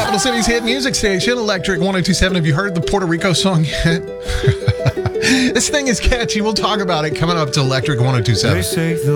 Capital City's hit music station, Electric 102.7. Have you heard the Puerto Rico song yet? This thing is catchy. We'll talk about it coming up to Electric 102.7.